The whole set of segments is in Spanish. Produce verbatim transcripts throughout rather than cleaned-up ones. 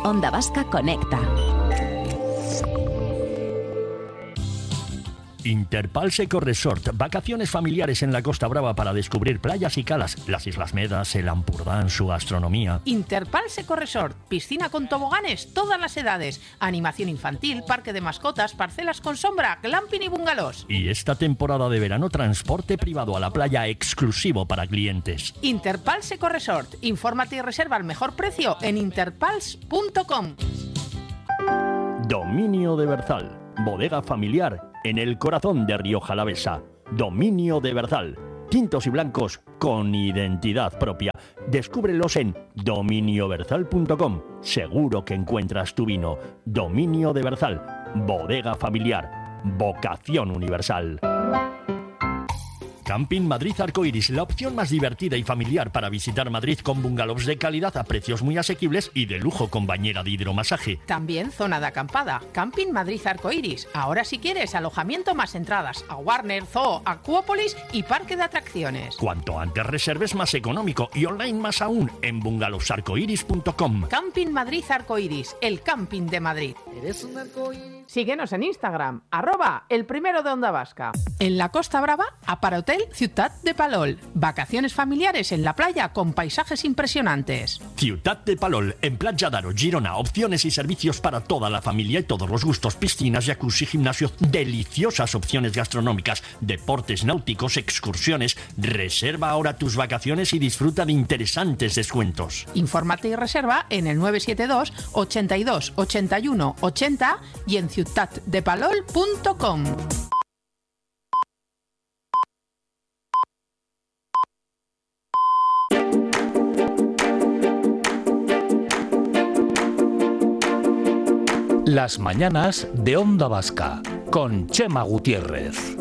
Onda Vasca Conecta. Interpals Eco Resort, vacaciones familiares en la Costa Brava para descubrir playas y calas, las Islas Medas, el Ampurdán, su gastronomía. Interpals Eco Resort, piscina con toboganes, todas las edades, animación infantil, parque de mascotas, parcelas con sombra, glamping y bungalows. Y esta temporada de verano, transporte privado a la playa exclusivo para clientes. Interpals Eco Resort, infórmate y reserva al mejor precio en interpals punto com. Dominio de Berzal, bodega familiar en el corazón de Rioja Alavesa. Dominio de Berzal, tintos y blancos con identidad propia. Descúbrelos en dominio berzal punto com. Seguro que encuentras tu vino. Dominio de Berzal, bodega familiar, vocación universal. Camping Madrid Arcoiris, la opción más divertida y familiar para visitar Madrid, con bungalows de calidad a precios muy asequibles y de lujo con bañera de hidromasaje. También zona de acampada. Camping Madrid Arcoiris. Ahora si quieres alojamiento más entradas a Warner, Zoo, Acuópolis y parque de atracciones. Cuanto antes reserves, más económico, y online más aún en bungalowsarcoiris punto com. Camping Madrid Arcoiris, el camping de Madrid. Eres un arcoíris. Síguenos en Instagram, arroba el primero de Onda Vasca. En la Costa Brava, Aparhotel Ciutat de Palol. Vacaciones familiares en la playa con paisajes impresionantes. Ciutat de Palol, en Platja d'Aro, Girona. Opciones y servicios para toda la familia y todos los gustos. Piscinas, jacuzzi, gimnasio, deliciosas opciones gastronómicas, deportes náuticos, excursiones. Reserva ahora tus vacaciones y disfruta de interesantes descuentos. Infórmate y reserva en el nueve siete dos, ochenta y dos, ochenta y uno, ochenta y en ciutat de palol punto com. Las mañanas de Onda Vasca con Chema Gutiérrez.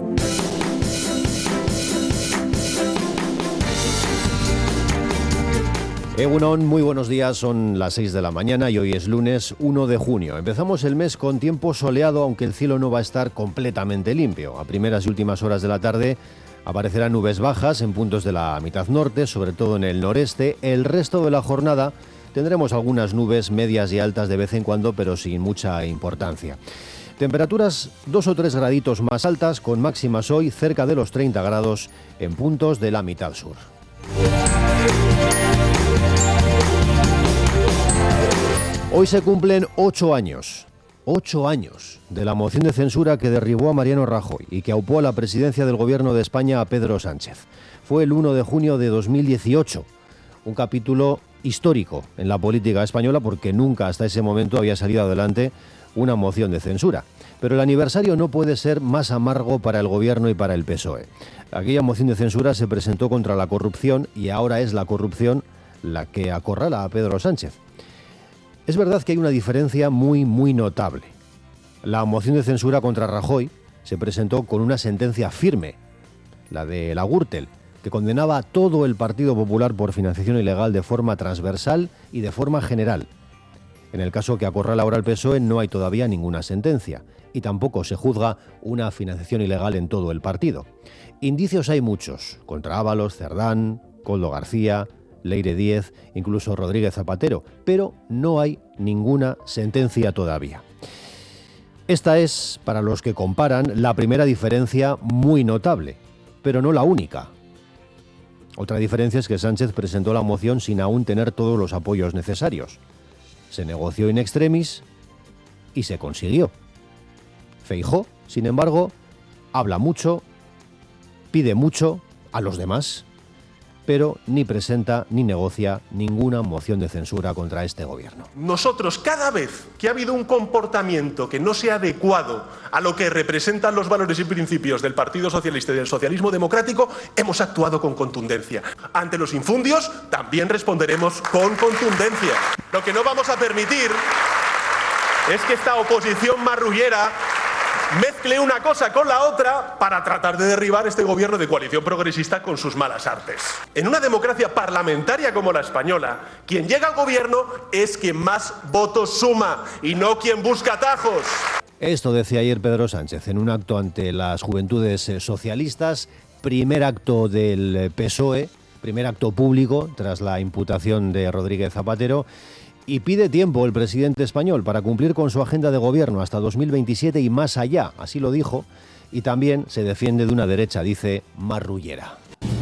Egunon, muy buenos días, son las seis de la mañana y hoy es lunes uno de junio. Empezamos el mes con tiempo soleado, aunque el cielo no va a estar completamente limpio. A primeras y últimas horas de la tarde aparecerán nubes bajas en puntos de la mitad norte, sobre todo en el noreste. El resto de la jornada tendremos algunas nubes medias y altas de vez en cuando, pero sin mucha importancia. Temperaturas dos o tres graditos más altas, con máximas hoy cerca de los treinta grados en puntos de la mitad sur. Hoy se cumplen ocho años, ocho años de la moción de censura que derribó a Mariano Rajoy y que aupó a la presidencia del Gobierno de España a Pedro Sánchez. Fue el uno de junio de dos mil dieciocho, un capítulo histórico en la política española porque nunca hasta ese momento había salido adelante una moción de censura. Pero el aniversario no puede ser más amargo para el Gobierno y para el P S O E. Aquella moción de censura se presentó contra la corrupción y ahora es la corrupción la que acorrala a Pedro Sánchez. Es verdad que hay una diferencia muy, muy notable. La moción de censura contra Rajoy se presentó con una sentencia firme, la de la Gürtel, que condenaba a todo el Partido Popular por financiación ilegal de forma transversal y de forma general. En el caso que acorrala ahora el P S O E no hay todavía ninguna sentencia y tampoco se juzga una financiación ilegal en todo el partido. Indicios hay muchos, contra Ábalos, Cerdán, Koldo García, Leire Díez, incluso Rodríguez Zapatero, pero no hay ninguna sentencia todavía. Esta es, para los que comparan, la primera diferencia muy notable, pero no la única. Otra diferencia es que Sánchez presentó la moción sin aún tener todos los apoyos necesarios. Se negoció in extremis y se consiguió. Feijóo, sin embargo, habla mucho, pide mucho a los demás, pero ni presenta ni negocia ninguna moción de censura contra este gobierno. Nosotros, cada vez que ha habido un comportamiento que no sea adecuado a lo que representan los valores y principios del Partido Socialista y del socialismo democrático, hemos actuado con contundencia. Ante los infundios, también responderemos con contundencia. Lo que no vamos a permitir es que esta oposición marrullera mezcle una cosa con la otra para tratar de derribar este gobierno de coalición progresista con sus malas artes. En una democracia parlamentaria como la española, quien llega al gobierno es quien más votos suma y no quien busca atajos. Esto decía ayer Pedro Sánchez en un acto ante las Juventudes Socialistas, primer acto del P S O E, primer acto público tras la imputación de Rodríguez Zapatero. Y pide tiempo el presidente español para cumplir con su agenda de gobierno hasta dos mil veintisiete y más allá, así lo dijo, y también se defiende de una derecha, dice, marrullera.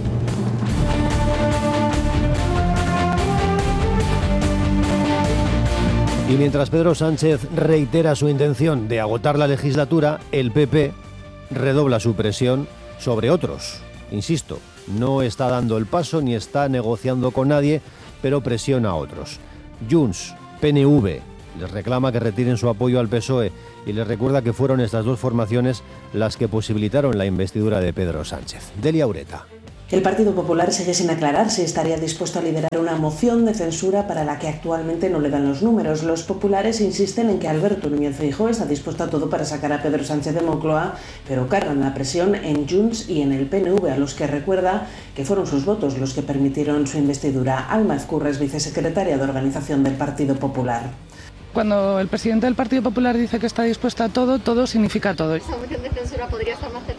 Y mientras Pedro Sánchez reitera su intención de agotar la legislatura, el P P redobla su presión sobre otros. Insisto, no está dando el paso ni está negociando con nadie, pero presiona a otros. Junts, P N V, les reclama que retiren su apoyo al P S O E y les recuerda que fueron estas dos formaciones las que posibilitaron la investidura de Pedro Sánchez. Delia Ureta. El Partido Popular sigue sin aclarar si estaría dispuesto a liderar una moción de censura para la que actualmente no le dan los números. Los populares insisten en que Alberto Núñez Feijóo está dispuesto a todo para sacar a Pedro Sánchez de Moncloa, pero cargan la presión en Junts y en el P N V, a los que recuerda que fueron sus votos los que permitieron su investidura. Alma Ezcurra es vicesecretaria de Organización del Partido Popular. Cuando el presidente del Partido Popular dice que está dispuesto a todo, todo significa todo. ¿Esa moción de censura podría estar más cerca?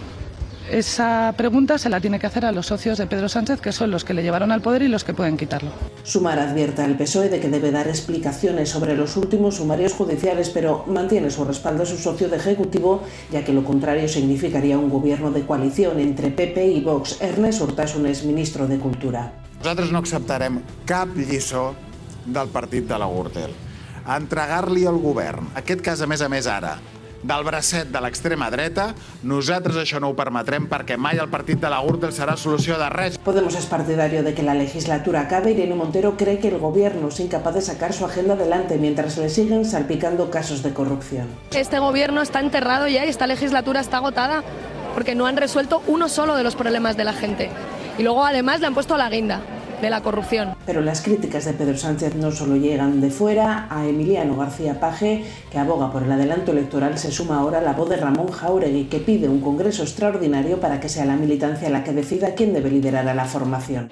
Esa pregunta se la tiene que hacer a los socios de Pedro Sánchez, que son los que le llevaron al poder y los que pueden quitarlo. Sumar advierte al P S O E de que debe dar explicaciones sobre los últimos sumarios judiciales, pero mantiene su respaldo a su socio de Ejecutivo, ya que lo contrario significaría un gobierno de coalición entre P P i Vox. Ernest Urtasun és ministre de Cultura. Nosaltres no acceptarem cap lliçó del partit de la Gürtel. Entregar-li al govern, aquest cas a més a més ara, del bracet de l'extrema dreta, nosaltres això no ho permetrem perquè mai el partit de la Gürtel serà solució de res. Podemos es partidario de que la legislatura acabe. Irene Montero cree que el gobierno es incapaz de sacar su agenda adelante mientras le siguen salpicando casos de corrupción. Este gobierno está enterrado ya y esta legislatura está agotada porque no han resuelto uno solo de los problemas de la gente. Y luego además le han puesto la guinda de la corrupción. Pero las críticas de Pedro Sánchez no solo llegan de fuera. A Emiliano García Paje, que aboga por el adelanto electoral, se suma ahora la voz de Ramón Jáuregui, que pide un congreso extraordinario para que sea la militancia la que decida quién debe liderar a la formación.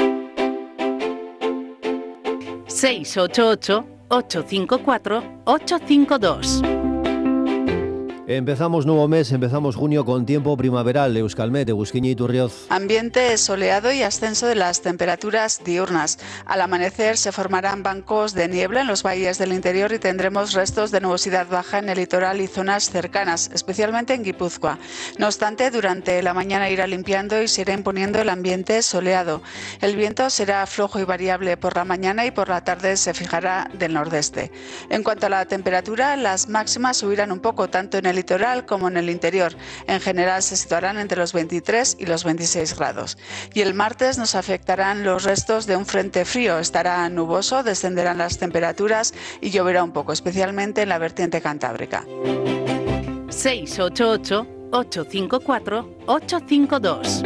seis ocho ocho, ocho cinco cuatro, ocho cinco dos. Empezamos nuevo mes, empezamos junio con tiempo primaveral. Euskalmet, Egusquiña Iturrioz. Ambiente soleado y ascenso de las temperaturas diurnas. Al amanecer se formarán bancos de niebla en los valles del interior y tendremos restos de nubosidad baja en el litoral y zonas cercanas, especialmente en Guipúzcoa. No obstante, durante la mañana irá limpiando y se irá imponiendo el ambiente soleado. El viento será flojo y variable por la mañana y por la tarde se fijará del nordeste. En cuanto a la temperatura, las máximas subirán un poco tanto en el litoral como en el interior. En general se situarán entre los veintitrés y los veintiséis grados. Y el martes nos afectarán los restos de un frente frío. Estará nuboso, descenderán las temperaturas y lloverá un poco, especialmente en la vertiente cantábrica. seis ocho ocho, ocho cinco cuatro, ocho cinco dos.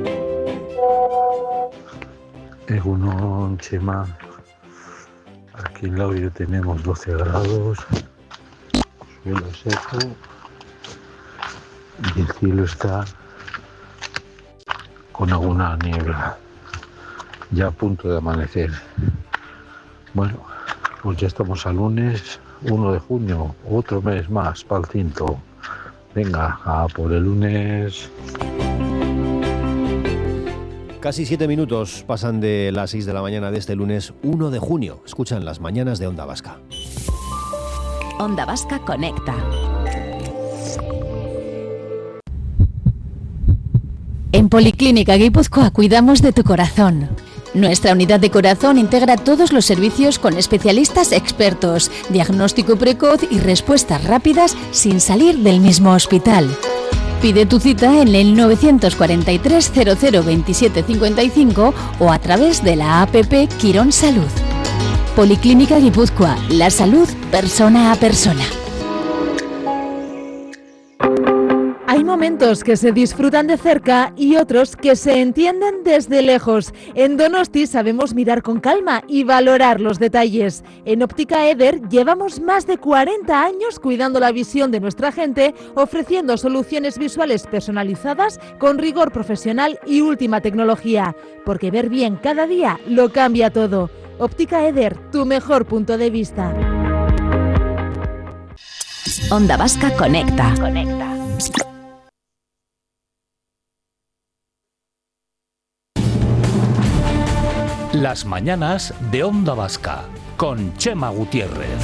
Egunon, Chema. Aquí en Laudio tenemos doce grados, suelo seco y el cielo está con alguna niebla, ya a punto de amanecer. Bueno, pues ya estamos a lunes uno de junio, otro mes más para el cinto. Venga, a por el lunes. Casi siete minutos pasan de las seis de la mañana de este lunes uno de junio. Escuchan las mañanas de Onda Vasca. Onda Vasca conecta. En Policlínica Guipúzcoa cuidamos de tu corazón. Nuestra unidad de corazón integra todos los servicios con especialistas expertos, diagnóstico precoz y respuestas rápidas sin salir del mismo hospital. Pide tu cita en el nueve cuatro tres cero cero veintisiete cincuenta y cinco o a través de la app Quirón Salud. Policlínica Guipúzcoa, la salud persona a persona. Hay momentos que se disfrutan de cerca y otros que se entienden desde lejos. En Donosti sabemos mirar con calma y valorar los detalles. En Óptica Eder llevamos más de cuarenta años cuidando la visión de nuestra gente, ofreciendo soluciones visuales personalizadas con rigor profesional y última tecnología. Porque ver bien cada día lo cambia todo. Óptica Eder, tu mejor punto de vista. Onda Vasca conecta. Conecta. Las mañanas de Onda Vasca, con Chema Gutiérrez.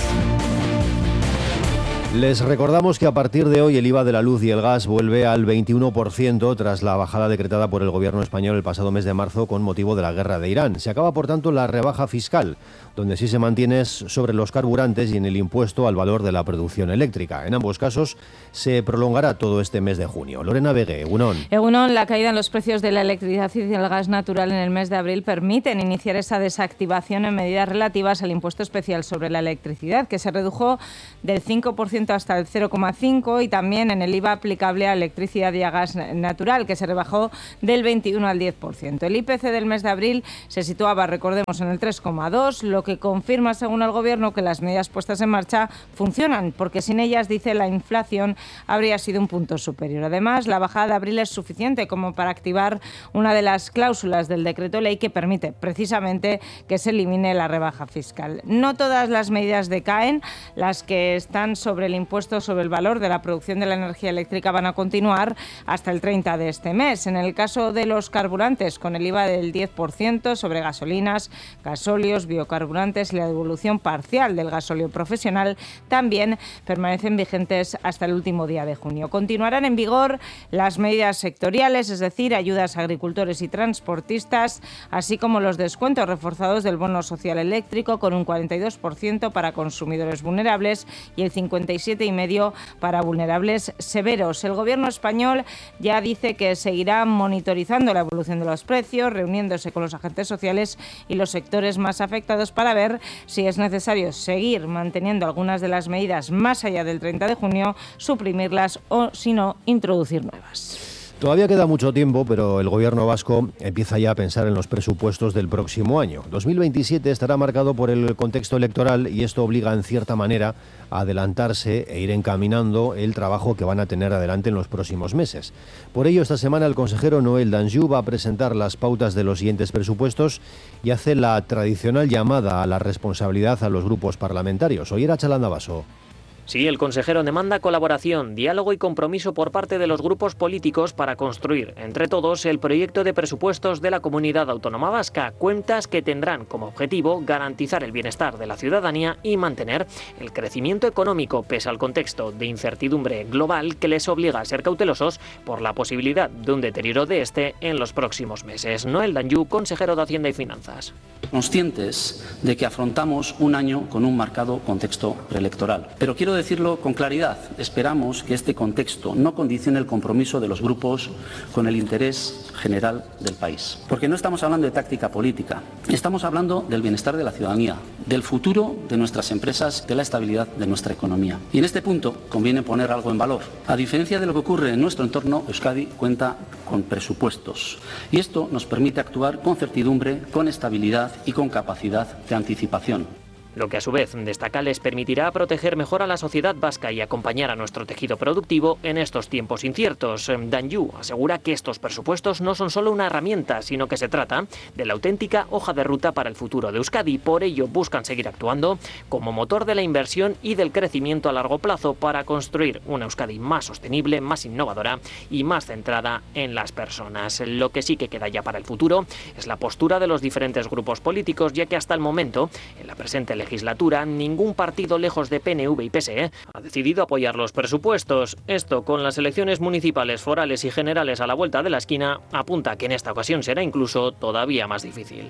Les recordamos que a partir de hoy el I V A de la luz y el gas vuelve al veintiuno por ciento tras la bajada decretada por el gobierno español el pasado mes de marzo con motivo de la guerra de Irán. Se acaba, por tanto, la rebaja fiscal, donde sí se mantiene es sobre los carburantes y en el impuesto al valor de la producción eléctrica. En ambos casos se prolongará todo este mes de junio. Lorena Vegue, Egunon. Egunon, la caída en los precios de la electricidad y del gas natural en el mes de abril permiten iniciar esa desactivación en medidas relativas al impuesto especial sobre la electricidad, que se redujo del cinco por ciento hasta el cero coma cinco por ciento, y también en el I V A aplicable a electricidad y a gas natural, que se rebajó del veintiuno al diez por ciento. El I P C del mes de abril se situaba, recordemos, en el tres coma dos por ciento, lo que confirma, según el Gobierno, que las medidas puestas en marcha funcionan, porque sin ellas, dice, la inflación habría sido un punto superior. Además, la bajada de abril es suficiente como para activar una de las cláusulas del decreto ley que permite precisamente que se elimine la rebaja fiscal. No todas las medidas decaen. Las que están sobre el impuesto sobre el valor de la producción de la energía eléctrica van a continuar hasta el treinta de este mes. En el caso de los carburantes, con el I V A del diez por ciento sobre gasolinas, gasóleos, biocarburantes y la devolución parcial del gasóleo profesional, también permanecen vigentes hasta el último día de junio. Continuarán en vigor las medidas sectoriales, es decir, ayudas a agricultores y transportistas, así como los descuentos reforzados del bono social eléctrico, con un cuarenta y dos por ciento para consumidores vulnerables y el cincuenta y siete coma cinco por ciento para vulnerables severos. El Gobierno español ya dice que seguirá monitorizando la evolución de los precios, reuniéndose con los agentes sociales y los sectores más afectados para ver si es necesario seguir manteniendo algunas de las medidas más allá del treinta de junio, suprimirlas o, si no, introducir nuevas. Todavía queda mucho tiempo, pero el gobierno vasco empieza ya a pensar en los presupuestos del próximo año. dos mil veintisiete estará marcado por el contexto electoral y esto obliga, en cierta manera, a adelantarse e ir encaminando el trabajo que van a tener adelante en los próximos meses. Por ello, esta semana el consejero Noel Danjou va a presentar las pautas de los siguientes presupuestos y hace la tradicional llamada a la responsabilidad a los grupos parlamentarios. Oyer a Chalandabaso. Sí, el consejero demanda colaboración, diálogo y compromiso por parte de los grupos políticos para construir, entre todos, el proyecto de presupuestos de la Comunidad Autónoma Vasca, cuentas que tendrán como objetivo garantizar el bienestar de la ciudadanía y mantener el crecimiento económico, pese al contexto de incertidumbre global que les obliga a ser cautelosos por la posibilidad de un deterioro de este en los próximos meses. Noel Danjou, consejero de Hacienda y Finanzas. Conscientes de que afrontamos un año con un marcado contexto preelectoral, pero quiero decirlo con claridad, esperamos que este contexto no condicione el compromiso de los grupos con el interés general del país. Porque no estamos hablando de táctica política, estamos hablando del bienestar de la ciudadanía, del futuro de nuestras empresas, de la estabilidad de nuestra economía. Y en este punto conviene poner algo en valor. A diferencia de lo que ocurre en nuestro entorno, Euskadi cuenta con presupuestos. Y esto nos permite actuar con certidumbre, con estabilidad y con capacidad de anticipación. Lo que a su vez destaca les permitirá proteger mejor a la sociedad vasca y acompañar a nuestro tejido productivo en estos tiempos inciertos. Danjou asegura que estos presupuestos no son solo una herramienta, sino que se trata de la auténtica hoja de ruta para el futuro de Euskadi. Por ello buscan seguir actuando como motor de la inversión y del crecimiento a largo plazo para construir una Euskadi más sostenible, más innovadora y más centrada en las personas. Lo que sí que queda ya para el futuro es la postura de los diferentes grupos políticos, ya que hasta el momento, en la presente legislatura, ningún partido lejos de P N V y P S E ha decidido apoyar los presupuestos. Esto, con las elecciones municipales, forales y generales a la vuelta de la esquina, apunta que en esta ocasión será incluso todavía más difícil.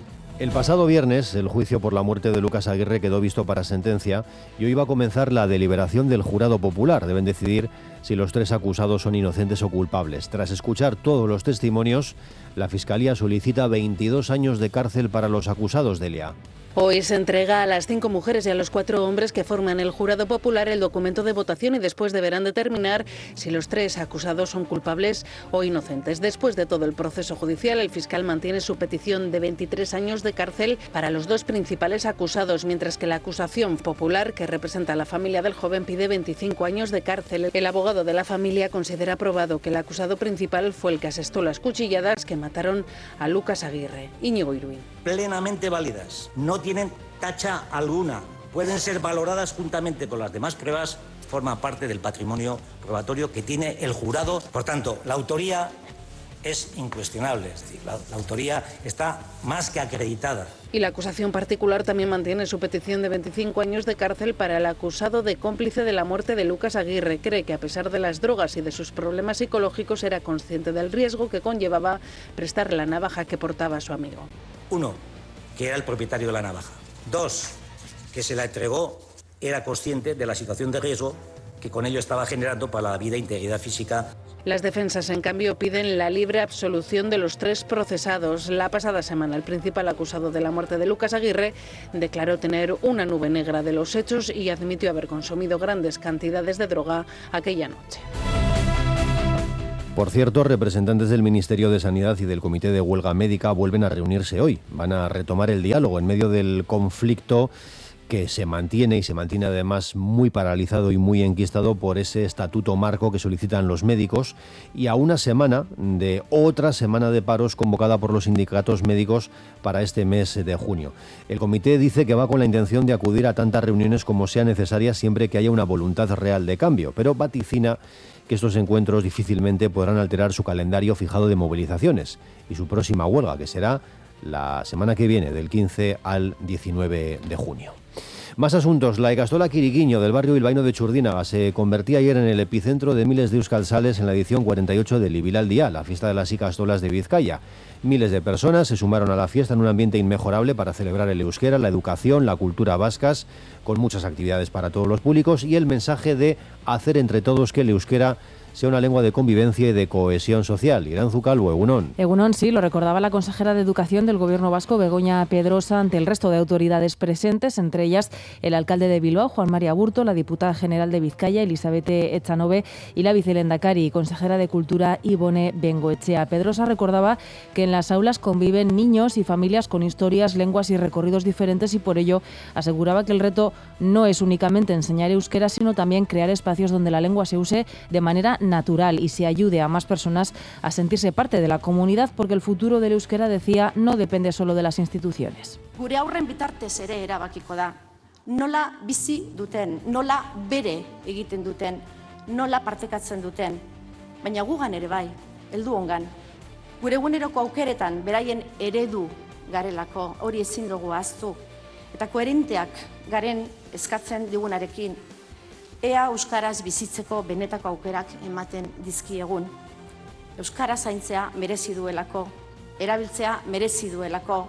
El pasado viernes, el juicio por la muerte de Lucas Aguirre quedó visto para sentencia y hoy va a comenzar la deliberación del jurado popular. Deben decidir si los tres acusados son inocentes o culpables. Tras escuchar todos los testimonios, la Fiscalía solicita veintidós años de cárcel para los acusados, Delia. Hoy se entrega a las cinco mujeres y a los cuatro hombres que forman el jurado popular el documento de votación y después deberán determinar si los tres acusados son culpables o inocentes. Después de todo el proceso judicial, el fiscal mantiene su petición de veintitrés años de cárcel para los dos principales acusados, mientras que la acusación popular, que representa a la familia del joven, pide veinticinco años de cárcel. El abogado de la familia considera probado que el acusado principal fue el que asestó las cuchilladas que mataron a Lucas Aguirre. Íñigo Iruín. Plenamente válidas, no tienen tacha alguna, pueden ser valoradas juntamente con las demás pruebas, forman parte del patrimonio probatorio que tiene el jurado. Por tanto, la autoría es incuestionable, es decir, la, la autoría está más que acreditada. Y la acusación particular también mantiene su petición de veinticinco años de cárcel para el acusado de cómplice de la muerte de Lucas Aguirre. Cree que a pesar de las drogas y de sus problemas psicológicos era consciente del riesgo que conllevaba prestar la navaja que portaba a su amigo. Uno, que era el propietario de la navaja. Dos, que se la entregó, era consciente de la situación de riesgo que con ello estaba generando para la vida e integridad física. Las defensas, en cambio, piden la libre absolución de los tres procesados. La pasada semana, el principal acusado de la muerte de Lucas Aguirre declaró tener una nube negra de los hechos y admitió haber consumido grandes cantidades de droga aquella noche. Por cierto, representantes del Ministerio de Sanidad y del Comité de Huelga Médica vuelven a reunirse hoy. Van a retomar el diálogo en medio del conflicto que se mantiene y se mantiene además muy paralizado y muy enquistado por ese estatuto marco que solicitan los médicos y a una semana de otra semana de paros convocada por los sindicatos médicos para este mes de junio. El comité dice que va con la intención de acudir a tantas reuniones como sea necesaria siempre que haya una voluntad real de cambio, pero vaticina que estos encuentros difícilmente podrán alterar su calendario fijado de movilizaciones y su próxima huelga, que será la semana que viene, del quince al diecinueve de junio. Más asuntos. La ikastola Quiriquiño del barrio bilbaíno de Txurdinaga se convertía ayer en el epicentro de miles de euskaltzales en la edición cuarenta y ocho del Ibilaldia, la fiesta de las ikastolas de Vizcaya. Miles de personas se sumaron a la fiesta en un ambiente inmejorable para celebrar el euskera, la educación, la cultura vascas, con muchas actividades para todos los públicos y el mensaje de hacer entre todos que el euskera sea una lengua de convivencia y de cohesión social. Iranzu Calvo, Egunon. Egunon, sí, lo recordaba la consejera de Educación del Gobierno vasco, Begoña Pedrosa, ante el resto de autoridades presentes, entre ellas el alcalde de Bilbao, Juan María Burto, la diputada general de Vizcaya, Elizabeth Echanove, y la vicelendakari y consejera de Cultura, Ibone Bengoechea. Pedrosa recordaba que en las aulas conviven niños y familias con historias, lenguas y recorridos diferentes y por ello aseguraba que el reto no es únicamente enseñar euskera, sino también crear espacios donde la lengua se use de manera natural y se ayude a más personas a sentirse parte de la comunidad, porque el futuro del euskera, decía, no depende solo de las instituciones. Gure aurren bitartez ere erabakiko da. Nola bizi duten, nola bere egiten duten, nola partekatzen duten. Baina gugan ere bai, heldu ongan. Gure eguneroko aukeretan beraien eredu garelako, hori ezin dugu ahaztu. Eta koherenteak garen eskatzen digunarekin, ea euskaraz bizitzeko benetako aukerak ematen dizkiegun. Euskara zaintzea merezi duelako, erabiltzea merezi duelako,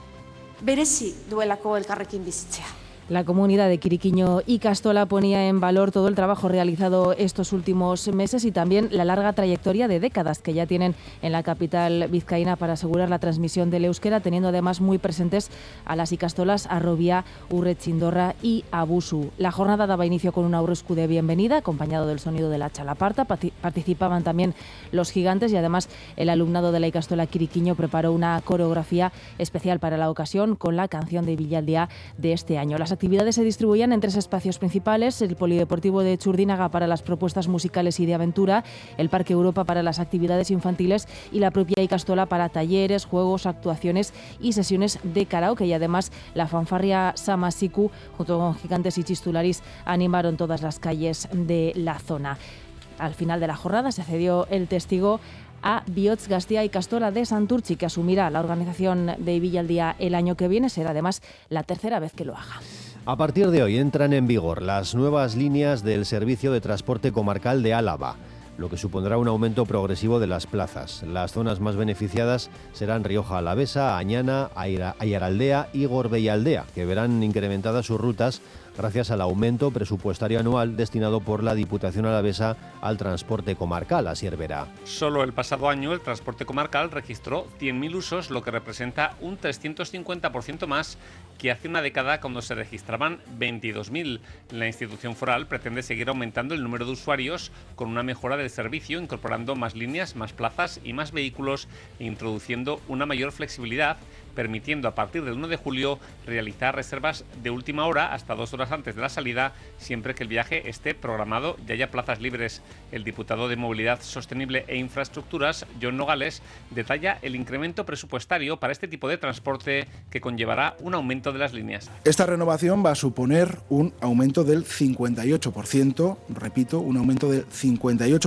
berezi duelako elkarrekin bizitzea. La comunidad de Quiriquiño y Castola ponía en valor todo el trabajo realizado estos últimos meses y también la larga trayectoria de décadas que ya tienen en la capital vizcaína para asegurar la transmisión del euskera, teniendo además muy presentes a las ikastolas Arrobia, Urretxindorra y Abusu. La jornada daba inicio con un aurrescu de bienvenida, acompañado del sonido de la chalaparta. Participaban también los gigantes y además el alumnado de la ikastola Quiriquiño preparó una coreografía especial para la ocasión con la canción de Ibilaldia de este año. Las actividades se distribuían en tres espacios principales: el Polideportivo de Txurdinaga para las propuestas musicales y de aventura, el Parque Europa para las actividades infantiles y la propia ikastola para talleres, juegos, actuaciones y sesiones de karaoke. Y además la fanfarria Samasiku junto con gigantes y chistularis animaron todas las calles de la zona. Al final de la jornada se cedió el testigo a Bihotz Gaztea Ikastola de Santurtzi, que asumirá la organización de Ibilaldia el año que viene. Será además la tercera vez que lo haga. A partir de hoy entran en vigor las nuevas líneas del Servicio de Transporte Comarcal de Álava, lo que supondrá un aumento progresivo de las plazas. Las zonas más beneficiadas serán Rioja Alavesa, Añana, Aiaraldea y Gorbeialdea, que verán incrementadas sus rutas gracias al aumento presupuestario anual destinado por la Diputación Alavesa al transporte comarcal. Así verá. Solo el pasado año el transporte comarcal registró cien mil usos, lo que representa un trescientos cincuenta por ciento más que hace una década, cuando se registraban veintidós mil. La institución foral pretende seguir aumentando el número de usuarios con una mejora del servicio, incorporando más líneas, más plazas y más vehículos e introduciendo una mayor flexibilidad, permitiendo a partir del uno de julio realizar reservas de última hora hasta dos horas antes de la salida, siempre que el viaje esté programado y haya plazas libres. El diputado de Movilidad Sostenible e Infraestructuras, John Nogales, detalla el incremento presupuestario para este tipo de transporte que conllevará un aumento de las líneas. Esta renovación va a suponer un aumento del cincuenta y ocho por ciento, repito, un aumento del cincuenta y ocho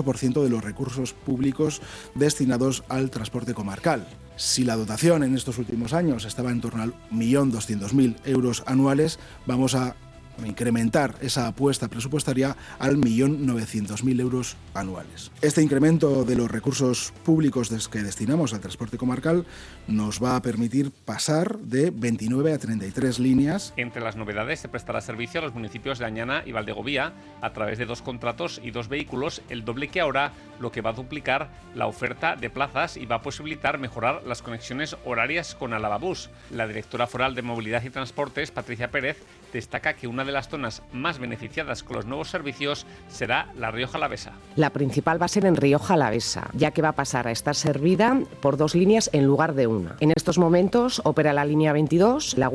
por ciento de los recursos públicos destinados al transporte comarcal. Si la dotación en estos últimos años estaba en torno al un millón doscientos mil euros anuales, vamos a incrementar esa apuesta presupuestaria al un millón novecientos mil euros anuales. Este incremento de los recursos públicos que destinamos al transporte comarcal nos va a permitir pasar de veintinueve a treinta y tres líneas. Entre las novedades se prestará servicio a los municipios de Añana y Valdegovía a través de dos contratos y dos vehículos, el doble que ahora, lo que va a duplicar la oferta de plazas y va a posibilitar mejorar las conexiones horarias con Alavabús. La directora foral de Movilidad y Transportes, Patricia Pérez, destaca que una de las zonas más beneficiadas con los nuevos servicios será la Rioja Alavesa. La principal va a ser en Rioja Alavesa, ya que va a pasar a estar servida por dos líneas en lugar de una. En estos momentos opera la línea veintidós, la